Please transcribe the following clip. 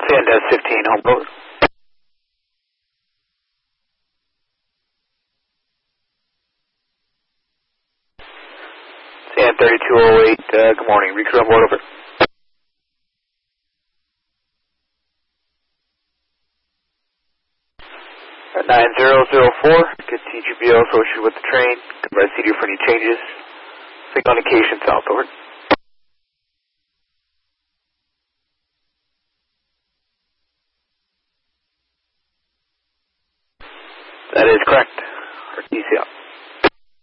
Sandus 15, home over. Sand 3208, good morning. Recruit on board, over. 9004, good TGBO associated with the train. Provide CD for any changes. Signal indication south, over. That is correct. RTC out.